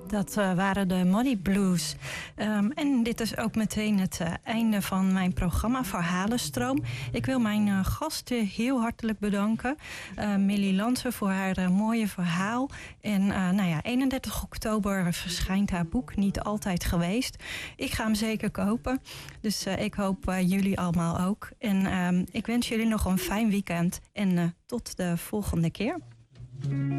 Dat waren de Money Blues. En dit is ook meteen het einde van mijn programma Verhalenstroom. Ik wil mijn gasten heel hartelijk bedanken. Millie Lansen voor haar mooie verhaal. En 31 oktober verschijnt haar boek Niet Altijd Geweest. Ik ga hem zeker kopen. Dus ik hoop jullie allemaal ook. En ik wens jullie nog een fijn weekend. En tot de volgende keer.